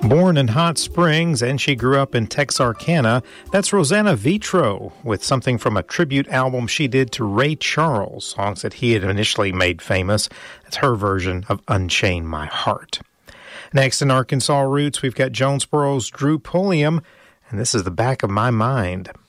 Born in Hot Springs, and she grew up in Texarkana, that's Rosanna Vitro with something from a tribute album she did to Ray Charles, songs that he had initially made famous. That's her version of Unchain My Heart. Next in Arkansas Roots, we've got Jonesboro's Drew Pulliam, and this is The Back of My Mind.